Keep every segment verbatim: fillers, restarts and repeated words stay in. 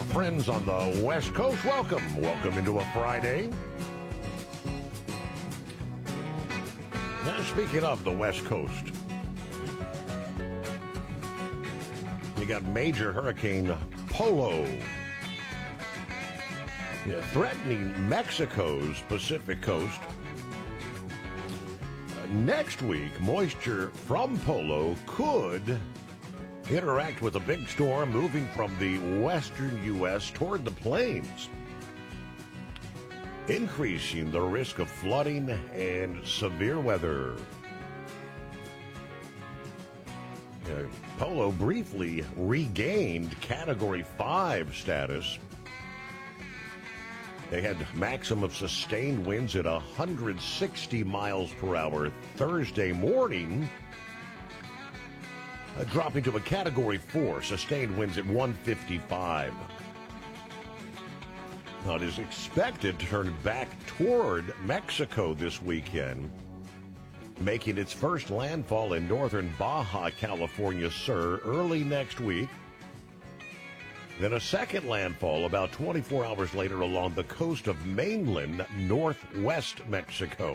our friends on the West Coast, welcome. Welcome into a Friday. Now, speaking of the West Coast, we got major hurricane Polo yeah, threatening Mexico's Pacific coast. Uh, next week, moisture from Polo could interact with a big storm moving from the western U S toward the plains, increasing the risk of flooding and severe weather. Uh, Polo briefly regained Category five status. They had maximum sustained winds at one hundred sixty miles per hour Thursday morning, Uh, dropping to a Category four, sustained winds at one fifty-five. Now, it is expected to turn back toward Mexico this weekend, making its first landfall in northern Baja California Sur early next week. Then a second landfall about twenty-four hours later along the coast of mainland northwest Mexico.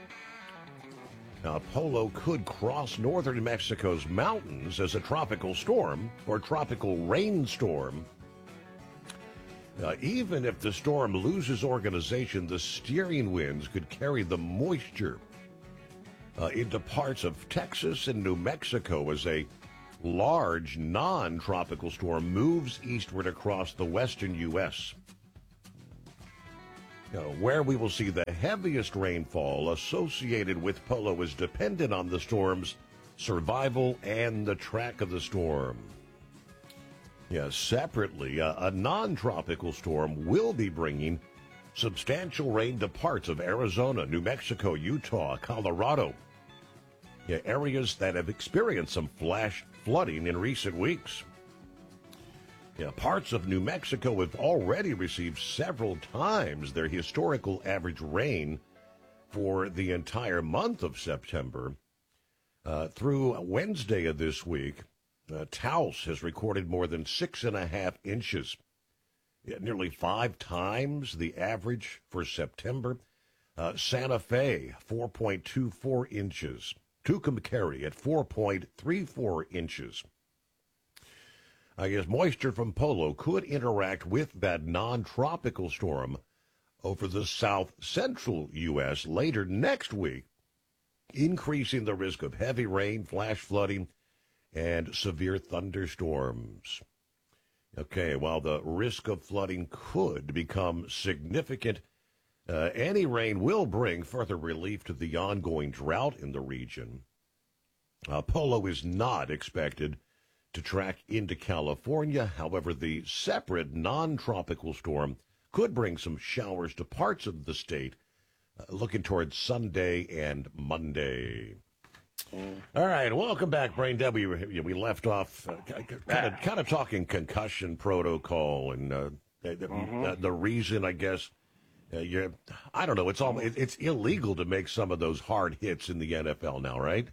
Now, Polo could cross northern Mexico's mountains as a tropical storm or tropical rainstorm. Uh, even if the storm loses organization, the steering winds could carry the moisture uh, into parts of Texas and New Mexico as a large non-tropical storm moves eastward across the western U S Uh, where we will see the heaviest rainfall associated with Polo is dependent on the storm's survival and the track of the storm. Yes, separately, uh, a non-tropical storm will be bringing substantial rain to parts of Arizona, New Mexico, Utah, Colorado, yeah, areas that have experienced some flash flooding in recent weeks. Yeah, parts of New Mexico have already received several times their historical average rain for the entire month of September. Uh, through Wednesday of this week, uh, Taos has recorded more than six and a half inches, yeah, nearly five times the average for September. Uh, Santa Fe, four point two four inches. Tucumcari at four point three four inches. I guess moisture from Polo could interact with that non-tropical storm over the south-central U S later next week, increasing the risk of heavy rain, flash flooding, and severe thunderstorms. Okay, while the risk of flooding could become significant, uh, any rain will bring further relief to the ongoing drought in the region. Uh, Polo is not expected to track into California. However, the separate non-tropical storm could bring some showers to parts of the state, uh, looking towards Sunday and Monday. Mm. All right, welcome back, Brain W. We left off uh, kind of kind of talking concussion protocol and uh, the, mm-hmm. uh, the reason, I guess, uh, you're, I don't know, it's all, it, it's illegal to make some of those hard hits in the N F L now, right?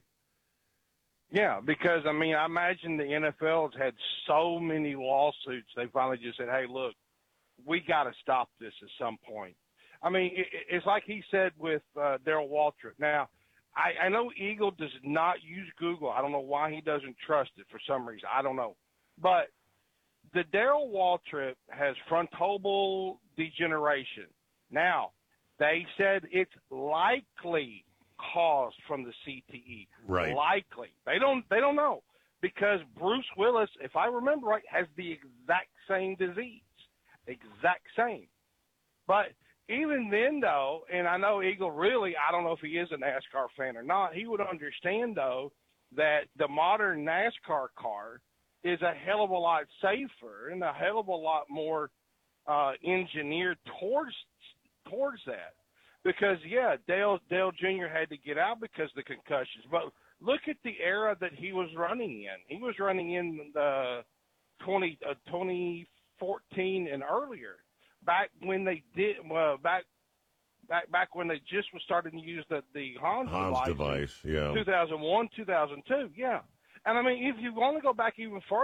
Yeah, because, I mean, I imagine the N F L has had so many lawsuits, they finally just said, hey, look, we got to stop this at some point. I mean, it, it's like he said with uh, Darrell Waltrip. Now, I, I know Eagle does not use Google. I don't know why he doesn't trust it for some reason. I don't know. But the Darrell Waltrip has frontal degeneration. Now, they said it's likely caused from the C T E. Right. Likely. They don't they don't know. Because Bruce Willis, if I remember right, has the exact same disease. Exact same. But even then, though, and I know Eagle really, I don't know if he is a NASCAR fan or not, he would understand, though, that the modern NASCAR car is a hell of a lot safer and a hell of a lot more uh, engineered towards towards that. Because, yeah, Dale Dale Junior had to get out because of the concussions. But look at the era that he was running in. He was running in the twenty, uh, twenty fourteen and earlier, back when they did well, back back back when they just was starting to use the the Hans, Hans device, device yeah, two thousand one, two thousand two, yeah. And I mean, if you want to go back even further,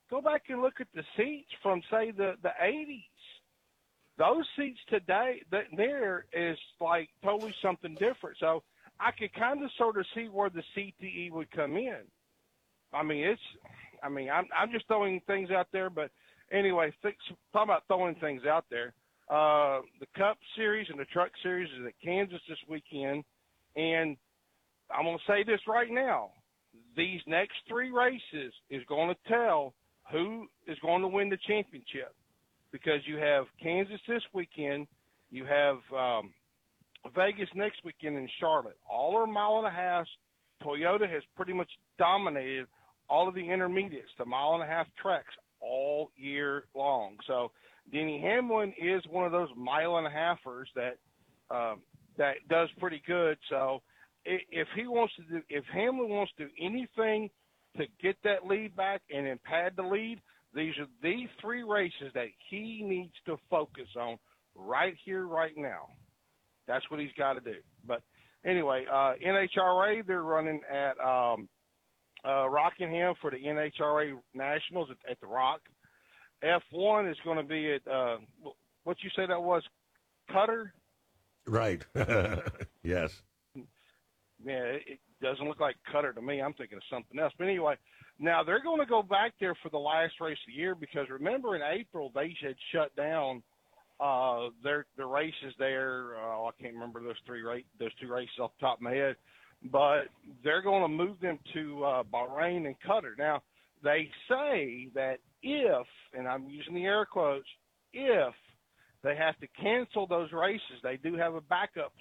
go back and look at the seats from, say, the, the eighties. Those seats today, that there is like totally something different. So I could kind of sort of see where the C T E would come in. I mean, it's, I mean, I'm, I'm just throwing things out there, but anyway, th- talking about throwing things out there. Uh, the Cup Series and the Truck Series is at Kansas this weekend, and I'm going to say this right now. These next three races is going to tell who is going to win the championship, because you have Kansas this weekend, you have um, Vegas next weekend, in Charlotte. All are mile and a half. Toyota has pretty much dominated all of the intermediates, the mile and a half tracks, all year long. So Denny Hamlin is one of those mile and a halfers that um, that does pretty good. So if he wants to do, if Hamlin wants to do anything to get that lead back and then pad the lead, these are the three races that he needs to focus on right here, right now. That's what he's got to do. But anyway, uh, N H R A, they're running at um, uh, Rockingham for the N H R A Nationals at, at the Rock. F one is going to be at, uh, what you say that was, Cutter? Right. Yes. Yeah, it, it doesn't look like Cutter to me. I'm thinking of something else. But anyway, now they're going to go back there for the last race of the year, because remember in April they had shut down uh, their the races there. Uh, I can't remember those three ra- those two races off the top of my head, but they're going to move them to uh, Bahrain and Qatar. Now they say that if, and I'm using the air quotes, if they have to cancel those races, they do have a backup